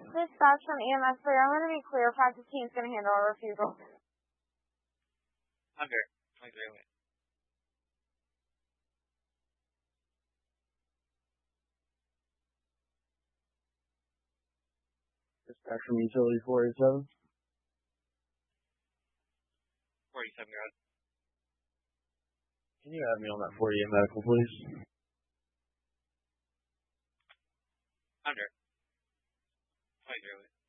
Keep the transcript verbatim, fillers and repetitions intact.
dispatch from E M S three. I'm going to be clear. five fifteen is going to handle our refusal. Under. twenty-three oh eight. Dispatch from utility four eighty-seven. forty-seven, guys. Can you have me on that forty-eight medical, please? Under. twenty-three oh eight.